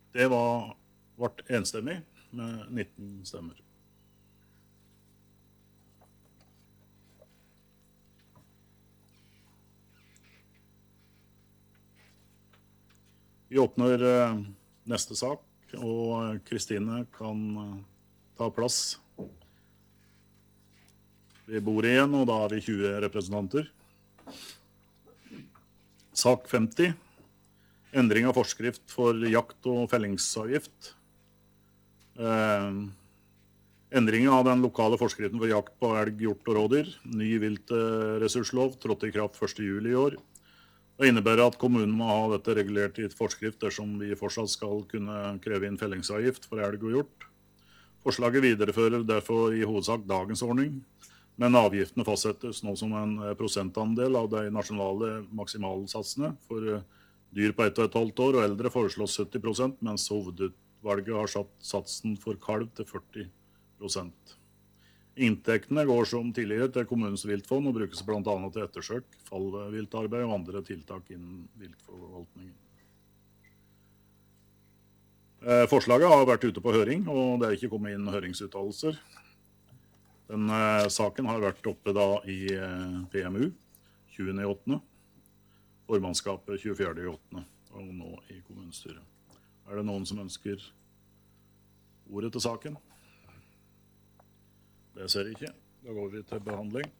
Det ble enstemmig med 19 stemmer. Vi åpner neste sak, og Kristine kan ta plass ved bordet igjen, og da har vi 20 representanter. Sak 50. Endring av forskrift for jakt- og fellingsavgift. Endringen av den lokale forskriften for jakt på elg, hjort og rådyr, ny viltressurslov, trådte i kraft 1. juli i år. Det innebærer at kommunen må ha dette regulert i et forskrift dersom vi fortsatt skal kunne kreve inn fellingsavgift for elg og hjort. Forslaget viderefører derfor i hovedsak dagens ordning, men avgiftene fastsettes nå som en prosentandel av de nasjonale maksimalsatsene. For dyr på 1,5 år og eldre foreslås 70%, mens hovedutvalget har satt satsen for kalv til 40%. Inntektene går som tidligere til kommunens viltfond og brukes blant annet til ettersøk, fallviltarbeid og andre tiltak innen viltforvaltningen. Forslaget har vært ute på høring, og det er ikke kommet inn høringsuttalelser. Denne saken har vært oppe da i PMU 20.8., formannskapet 24.8., og nå i kommunestyret. Er det noen som ønsker ordet til saken? Det ser jeg ikke. Da går vi til behandling.